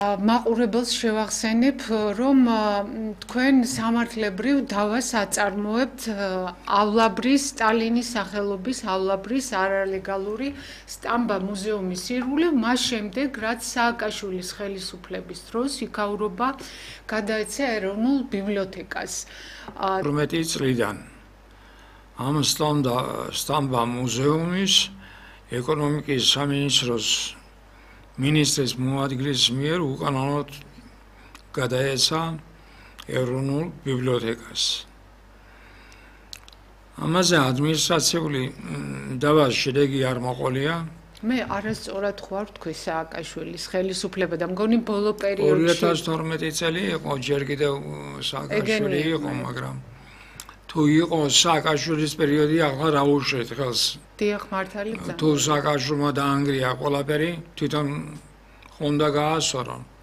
მაყურებელს შევახსენებ, რომ თქვენ სამართლებრივ დავას აწარმოებთავლაბრის სტალინის სახელობისავლაბრის არალეგალური სტამბა მუზეუმის ირგვლივ, მას შემდეგ, რაც სააკაშვილის ხელისუფლების დროს იქაურობა გადაეცა ეროვნულ ბიბლიოთეკას. 18 წლიდან ამ სტამბა მუზეუმის ეკონომიკის სამინისტროს მინისტრის მოადგილის მიერ უკანონოდ გადაეცა ეროვნულ ბიბლიოთეკას. ამაზე ადმინისტრაციული დავას შედეგი არ მოყოლია. მე არასწორად ხوار თქვი სააკაშვილის ხელისუფლება და მგონი ბოლო პერიოდში 2012 წელი იყო, ჯერ კიდევ სააკაშვილი იყო, მაგრამ თუ იყო სააკაშვილის პერიოდი, ახლა რა უშევთ ხელს. დიახ, მართალია. თუ სააკაშვილმა დაანგრია ყველაფერი, თვითონ უნდა გაასწორო.